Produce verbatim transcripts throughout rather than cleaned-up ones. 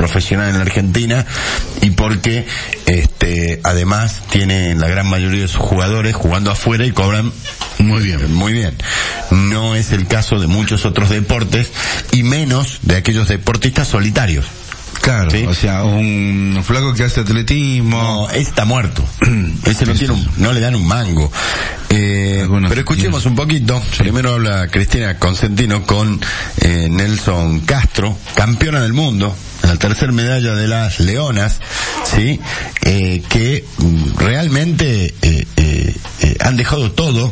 profesional en la Argentina y porque este además tiene la gran mayoría de sus jugadores jugando afuera y cobran muy bien, muy bien. No es el caso de muchos otros deportes y menos de aquellos deportistas solitarios. Claro, ¿sí? O sea, un flaco que hace atletismo... No, ese está muerto. Ese no tiene un, no le dan un mango. Eh, pero escuchemos sí. un poquito. Sí. Primero habla Cristina Consentino con eh, Nelson Castro, campeona del mundo, en la tercera medalla de las Leonas, sí, eh, que realmente eh, eh, eh, han dejado todo.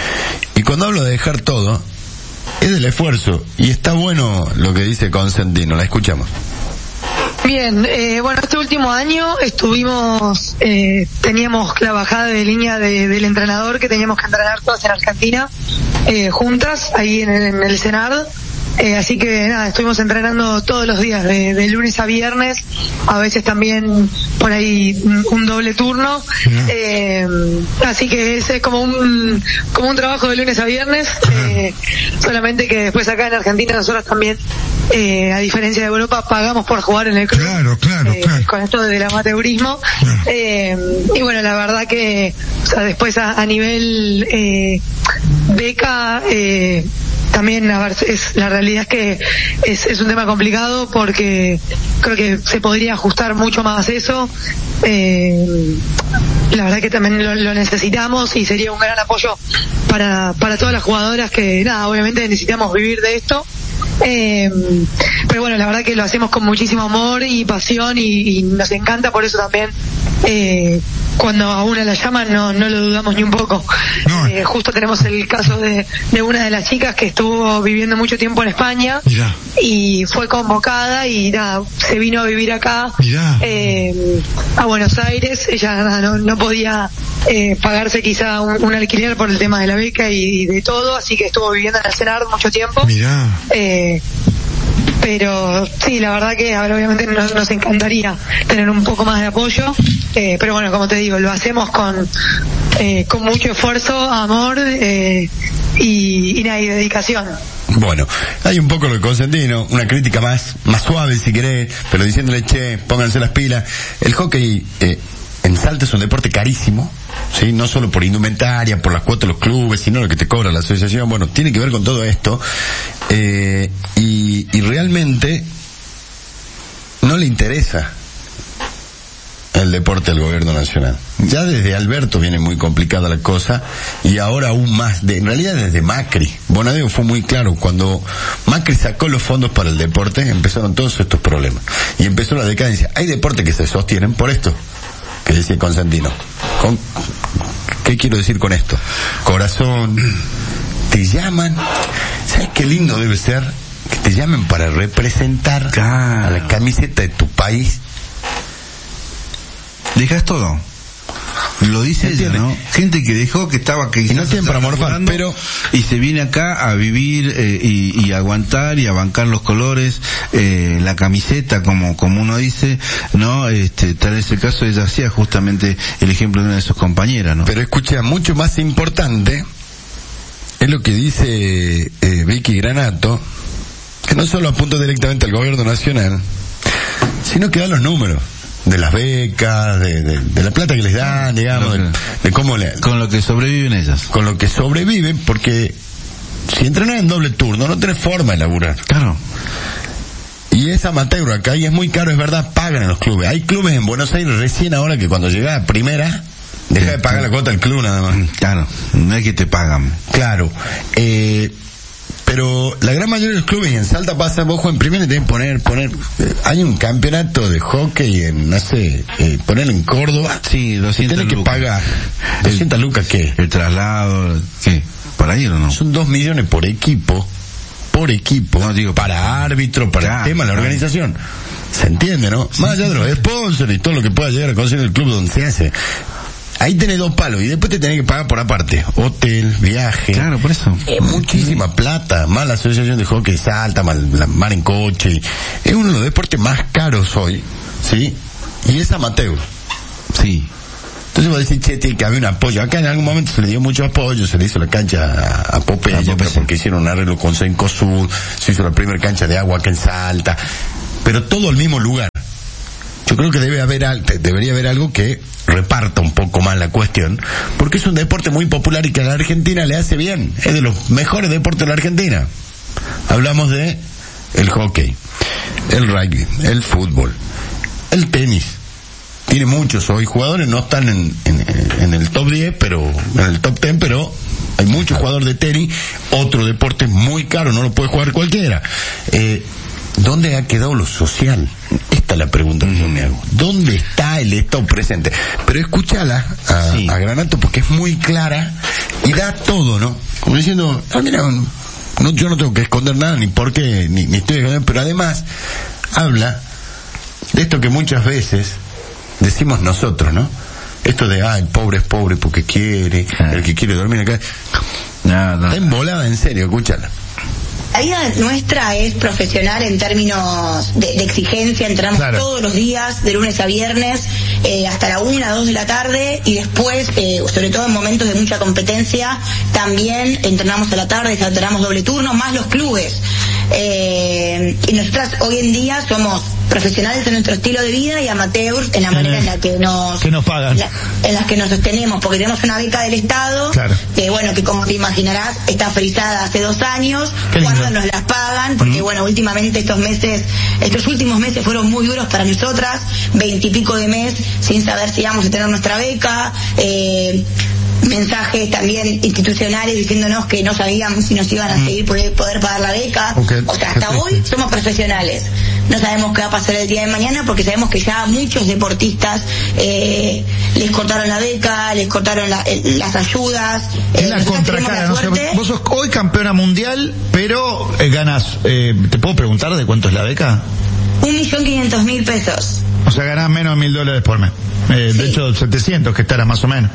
Y cuando hablo de dejar todo, es del esfuerzo. Y está bueno lo que dice Consentino. La escuchamos. Bien, eh, bueno, este último año estuvimos, eh, teníamos la bajada de línea de, del entrenador que teníamos que entrenar todas en Argentina, eh, juntas, ahí en el, en el Senado. Eh, así que nada, estuvimos entrenando todos los días, de, de lunes a viernes, a veces también por ahí un, un doble turno. Eh, así que ese es como un como un trabajo de lunes a viernes, eh, solamente que después acá en Argentina nosotros también, eh, a diferencia de Europa, pagamos por jugar en el club. Claro, claro, eh, claro. Con esto del amateurismo. Claro. Eh, y bueno, la verdad que, o sea, después a, a nivel eh, beca, eh, también, a ver, es, la realidad es que es, es un tema complicado porque creo que se podría ajustar mucho más eso. Eh, la verdad que también lo, lo necesitamos y sería un gran apoyo para, para todas las jugadoras que, nada, obviamente necesitamos vivir de esto. Eh, pero bueno, la verdad que lo hacemos con muchísimo amor y pasión y, y nos encanta, por eso también eh, cuando a una la llaman no, no lo dudamos ni un poco. No. Eh, justo tenemos el caso de, de una de las chicas que estuvo viviendo mucho tiempo en España. Mirá. Y fue convocada y nada, se vino a vivir acá eh, a Buenos Aires. Ella nada, no, no podía eh, pagarse quizá un, un alquiler por el tema de la beca y, y de todo, así que estuvo viviendo en el Senar mucho tiempo. Mirá. Eh, pero sí, la verdad que ahora obviamente nos, nos encantaría tener un poco más de apoyo, eh, pero bueno, como te digo, lo hacemos con eh, con mucho esfuerzo, amor eh, y, y, nada, y dedicación. Bueno, hay un poco lo de Consentino, una crítica más más suave si querés, pero diciéndole, che, pónganse las pilas. El hockey eh, en Salta es un deporte carísimo, sí, no solo por indumentaria, por las cuotas de los clubes, sino lo que te cobra la asociación. Bueno, tiene que ver con todo esto, eh, y, y realmente no le interesa el deporte al gobierno nacional. Ya desde Alberto viene muy complicada la cosa, y ahora aún más, de, en realidad desde Macri. Bonadeo fue muy claro, cuando Macri sacó los fondos para el deporte, empezaron todos estos problemas, y empezó la decadencia. Hay deportes que se sostienen por esto que decía Consentino. Con, ¿qué quiero decir con esto? Corazón, te llaman, ¿sabes qué lindo debe ser? Que te llamen para representar claro. a la camiseta de tu país. Dejas todo. Lo dice ella, ¿no? Gente que dejó, que estaba, que y no tienen para morfar, pero y se viene acá a vivir eh, y, y aguantar y a bancar los colores, eh, la camiseta, como como uno dice, no, este, tal es el caso, ella hacía justamente el ejemplo de una de sus compañeras, ¿no? Pero escucha, mucho más importante es lo que dice eh, Vicky Granato, que no solo apunta directamente al gobierno nacional, sino que da los números de las becas, de, de, de la plata que les dan, digamos, de, de cómo le... Con lo que sobreviven ellas. Con lo que sobreviven, porque si entrenan en doble turno, no tenés forma de laburar. Claro. Y es amateur acá, y es muy caro, es verdad, pagan en los clubes. Hay clubes en Buenos Aires recién ahora que cuando llega a primera, deja sí, de pagar sí. la cuota del club nada más. Claro, no es que te pagan. Claro. Eh... Pero la gran mayoría de los clubes, y en Salta pasa, vos en primera y tenés que poner, poner, eh, hay un campeonato de hockey en, no sé, eh, poner en Córdoba. Sí, doscientas lucas. Tenés que pagar. ¿doscientas lucas qué? El traslado, ¿qué? ¿Para ir o no? Son dos millones por equipo, por equipo, no, digo, para árbitro, para claro, el tema, la claro. organización. Se entiende, ¿no? Sí, Más allá de los sponsors y todo lo que pueda llegar a conseguir el club donde se hace. Ahí tenés dos palos y después te tenés que pagar por aparte. Hotel, viaje. Claro, por eso. Es muchísima plata. Más la asociación de hockey Salta, más la mar en coche. Es uno de los deportes más caros hoy, ¿sí? Y es amateur. Sí. Entonces vos decís, che, tiene que haber un apoyo. Acá en algún momento se le dio mucho apoyo, se le hizo la cancha a, a Popeye, pero porque hicieron un arreglo con Cencosud, se hizo la primera cancha de agua acá en Salta. Pero todo al mismo lugar. yo creo que debe haber al, debería haber algo que reparta un poco más la cuestión, porque es un deporte muy popular y que a la Argentina le hace bien, es de los mejores deportes de la Argentina. Hablamos de el hockey, el rugby, el fútbol, el tenis. Tiene muchos hoy jugadores, no están en, en, en el top diez, pero en el top diez, pero hay muchos jugadores de tenis. Otro deporte muy caro, no lo puede jugar cualquiera. Eh, ¿Dónde ha quedado lo social? Esta es la pregunta que yo me hago. ¿Dónde está el Estado presente? Pero escúchala a, sí. a Granato, porque es muy clara y da todo, ¿no? Como diciendo, ah, mira, no, yo no tengo que esconder nada, ni por qué, ni, ni estoy escondiendo, pero además habla de esto que muchas veces decimos nosotros, ¿no? Esto de, ah, el pobre es pobre porque quiere, ah. el que quiere dormir acá. No, no. Está embolada, en serio, escúchala. La vida nuestra es profesional en términos de, de exigencia, entrenamos claro. todos los días, de lunes a viernes, eh, hasta la una, dos de la tarde, y después, eh, sobre todo en momentos de mucha competencia, también entrenamos a la tarde, entrenamos doble turno, más los clubes. Eh, y nosotras hoy en día somos profesionales en nuestro estilo de vida y amateurs en la manera en la que nos, que nos pagan, la, en las que nos sostenemos, porque tenemos una beca del Estado, claro. que bueno, que como te imaginarás está frisada hace dos años, cuando nos las pagan, porque mm. bueno, últimamente estos meses, estos últimos meses fueron muy duros para nosotras, veintipico de mes sin saber si íbamos a tener nuestra beca, eh, mensajes también institucionales diciéndonos que no sabíamos si nos iban a seguir poder, poder pagar la beca. Okay. O sea, hasta hoy somos profesionales. No sabemos qué va a pasar el día de mañana porque sabemos que ya muchos deportistas eh, les cortaron la beca, les cortaron la, el, las ayudas. Es eh, la contracara, ¿no? O sea, vos sos hoy campeona mundial, pero eh, ganas, eh, ¿te puedo preguntar de cuánto es la beca? Un millón quinientos mil pesos. O sea, ganás menos de mil dólares por mes. Eh, sí. De hecho, setecientos que estará más o menos.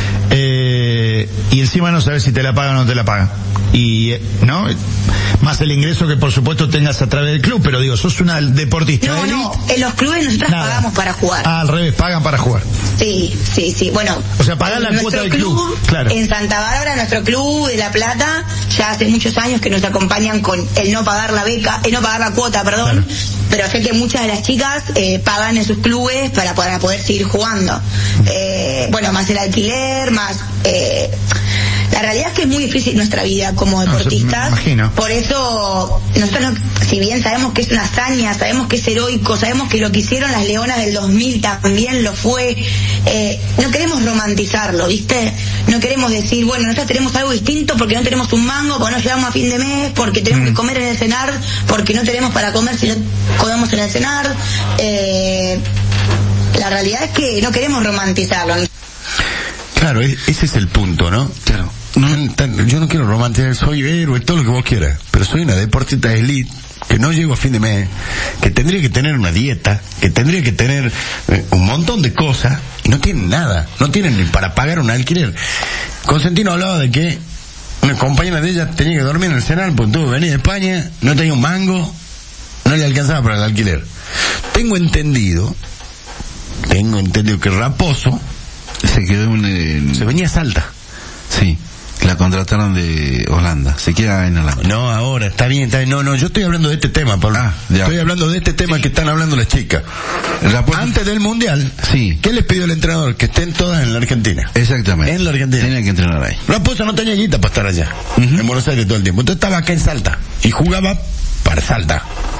Eh, y encima no sabes si te la pagan o no te la pagan. Y, ¿no? Más el ingreso que por supuesto tengas a través del club, pero digo, sos una deportista. No, no, en los clubes nosotros Nada. pagamos para jugar. Ah, al revés, pagan para jugar. Sí, sí, sí, bueno. O sea, pagan la cuota del club, club. Claro. En Santa Bárbara, nuestro club de La Plata, ya hace muchos años que nos acompañan con el no pagar la beca, el no pagar la cuota, perdón. Claro. Pero sé que muchas de las chicas eh, pagan en sus clubes para, para poder seguir jugando. Eh, bueno, más el alquiler, más... Eh, la realidad es que es muy difícil nuestra vida como deportistas. No, por eso, nosotros, si bien sabemos que es una hazaña, sabemos que es heroico, sabemos que lo que hicieron las Leonas del dos mil también lo fue, eh, no queremos romantizarlo, ¿viste? No queremos decir, bueno, nosotros tenemos algo distinto porque no tenemos un mango, porque no llegamos a fin de mes, porque tenemos mm. que comer en el cenar, porque no tenemos para comer si no comemos en el cenar. Eh, la realidad es que no queremos romantizarlo. Claro, ese es el punto, ¿no? Claro. No, yo no quiero romantizar, soy héroe, todo lo que vos quieras, pero soy una deportista de elite que no llego a fin de mes, que tendría que tener una dieta, que tendría que tener eh, un montón de cosas, y no tienen nada, no tienen ni para pagar un alquiler. Constantino hablaba de que una compañera de ella tenía que dormir en el cenar, porque tuvo que venir de España, no tenía un mango, no le alcanzaba para el alquiler. Tengo entendido, tengo entendido que Raposo se quedó en el... se venía a Salta. Sí. La contrataron de Holanda, se queda en Holanda. No, ahora, está bien, está bien. No, no, yo estoy hablando de este tema, Pablo. Ah, estoy hablando de este tema que están hablando las chicas. Raposo, antes del Mundial, sí. ¿Qué les pidió el entrenador? Que estén todas en la Argentina. Exactamente. En la Argentina. Tenía que entrenar ahí. Raposo no tenía guita para estar allá, uh-huh. en Buenos Aires todo el tiempo. Entonces estaba acá en Salta, y jugaba para Salta.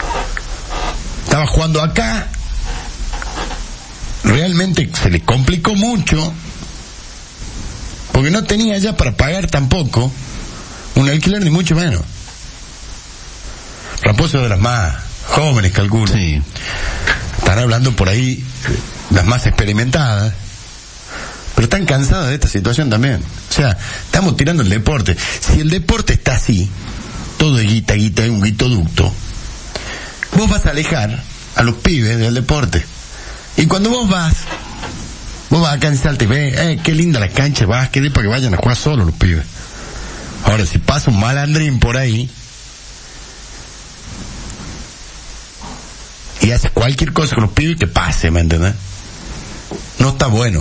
Estaba jugando acá, realmente se le complicó mucho, porque no tenía ya para pagar tampoco un alquiler, ni mucho menos. Raposo de las más jóvenes, calculo. Sí. Están hablando por ahí las más experimentadas, pero están cansadas de esta situación también. O sea, estamos tirando el deporte. Si el deporte está así, todo es guita, guita, un guitoducto, vos vas a alejar a los pibes del deporte. Y cuando vos vas, vos vas acá en Salta y ves, eh, qué linda la cancha de básquet, para que vayan a jugar solos los pibes. Ahora, si pasa un malandrín por ahí y hace cualquier cosa con los pibes, que pase, ¿me entendés? No está bueno.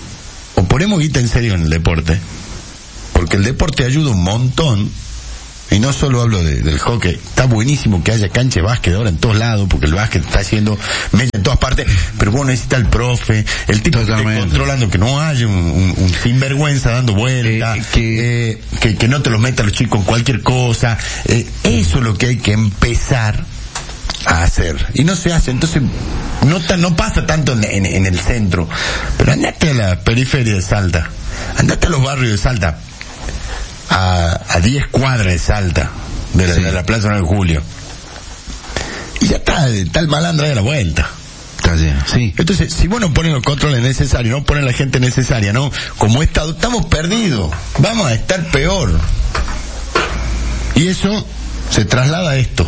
O ponemos guita en serio en el deporte, porque el deporte ayuda un montón y no solo hablo de, del hockey, está buenísimo que haya cancha de básquet ahora en todos lados, porque el básquet está haciendo media en todas partes, pero vos necesitas el profe, el tipo Totalmente. que esté controlando, que no haya un, un, un sinvergüenza dando vueltas, eh, que, eh, que, que no te los meta los chicos en cualquier cosa, eh, eso es lo que hay que empezar a hacer, y no se hace. Entonces no ta, no pasa tanto en, en, en el centro, pero andate a la periferia de Salta, andate a los barrios de Salta, a, a diez cuadras de Salta, de la, sí. de la Plaza nueve de Julio, y ya está, está el malandro de la vuelta. Está bien, sí. Entonces, si vos no pones los controles necesarios, no pones la gente necesaria, no, como Estado, estamos perdidos, vamos a estar peor, y eso se traslada a esto.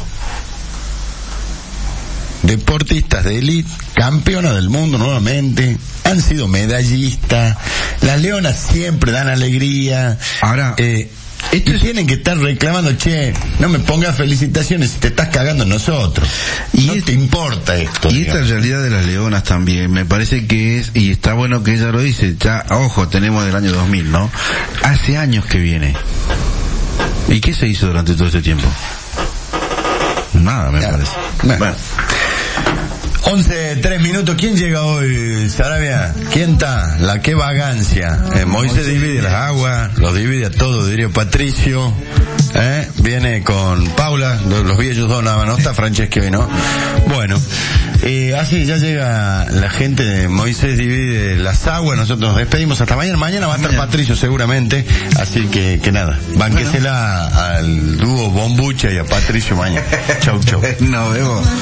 Deportistas de élite, campeonas del mundo nuevamente, han sido medallistas, las leonas siempre dan alegría. Ahora, eh, estos tienen que estar reclamando, che, no me pongas felicitaciones si te estás cagando en nosotros. Y no es, te importa esto. Y digamos. Esta realidad de las leonas también, me parece que es, y está bueno que ella lo dice, ya, ojo, tenemos del año dos mil, ¿no? Hace años que viene. ¿Y qué se hizo durante todo este tiempo? Nada, me claro. parece. Bueno. bueno. once, tres minutos. ¿Quién llega hoy, Sarabia? ¿Quién está? La que vagancia. Eh, Moisés divide las aguas, los divide a todos, diría Patricio. Eh, viene con Paula, los, los vi ellos dos nada más, no está Franceschi hoy, ¿no? Bueno, eh, así ya llega la gente de Moisés divide las aguas, nosotros nos despedimos hasta mañana. Mañana va a estar mañana. Patricio seguramente, así que, que nada, banquésela bueno. al dúo Bombucha y a Patricio mañana. Chau, chau. Nos vemos.